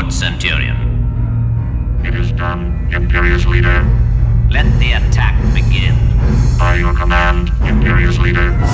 report, Centurion. It is done, Imperious Leader. Let the attack begin.